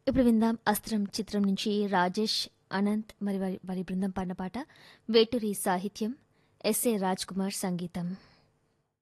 ఇప్పుడు విందాం 'అస్త్రం' చిత్రం నుంచి రాజేష్, అనంత్ మరి వారి వారి బృందం పాడిన పాట. వేటూరి సాహిత్యం, ఎస్ఏ రాజ్ కుమార్ సంగీతం.